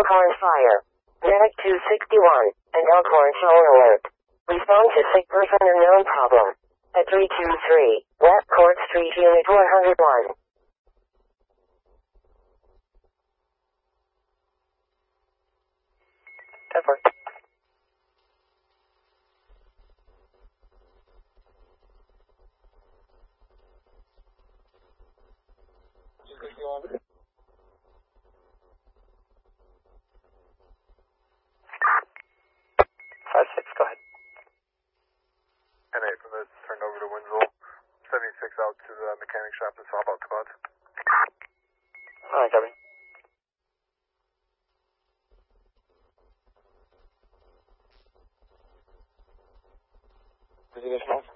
Elkhorn Fire. Medic 261 and Elkhorn show alert. Respond to sick person and known problem. At 323 West Court Street, Unit 101. Effort. Five six, go ahead. 10-8 from this, turned over to Winslow. 76 out to the mechanic shop to swap out squads. Alright, copy. Additional.